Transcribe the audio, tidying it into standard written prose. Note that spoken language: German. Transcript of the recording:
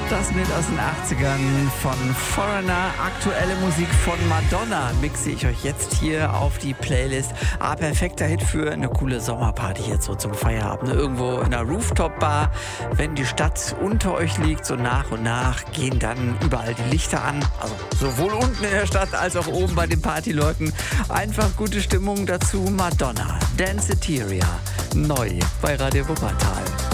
Das mit aus den 80ern von Foreigner. Aktuelle Musik von Madonna mixe ich euch jetzt hier auf die Playlist. Perfekter Hit für eine coole Sommerparty jetzt so zum Feierabend. Irgendwo in einer Rooftop-Bar. Wenn die Stadt unter euch liegt, so nach und nach gehen dann überall die Lichter an. Also sowohl unten in der Stadt als auch oben bei den Partyleuten. Einfach gute Stimmung dazu. Madonna, Danceteria. Neu bei Radio Wuppertal.